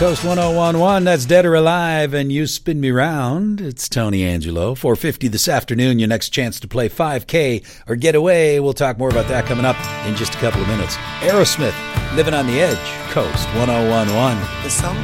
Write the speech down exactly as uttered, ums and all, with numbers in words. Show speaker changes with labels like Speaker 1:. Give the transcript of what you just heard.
Speaker 1: Coast one oh one one, that's Dead or Alive, and You Spin Me Round. It's Tony Angelo. four fifty this afternoon, your next chance to play five K or get away. We'll talk more about that coming up in just a couple of minutes. Aerosmith, Living on the Edge, Coast one oh one one.
Speaker 2: The song